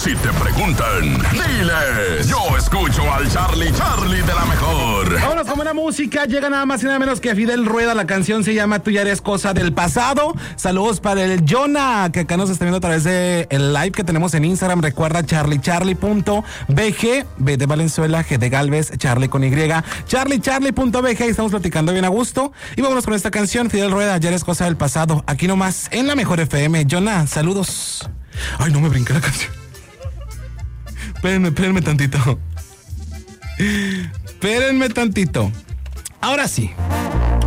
Si te preguntan, diles, yo escucho al Charlie de la mejor. Vámonos con buena música. Llega nada más y nada menos que Fidel Rueda. La canción se llama Tú ya eres cosa del pasado. Saludos para el Jonah, que acá nos está viendo a través de el live que tenemos en Instagram. Recuerda charlie.bg, B de Valenzuela, G de Galvez, Charlie con Y, charlie.bg. Estamos platicando bien a gusto. Y vámonos con esta canción, Fidel Rueda, ya eres cosa del pasado. Aquí nomás, en la mejor FM. Jonah, saludos. Ay, no me brinqué la canción. Espérenme tantito. Espérenme tantito. Ahora sí.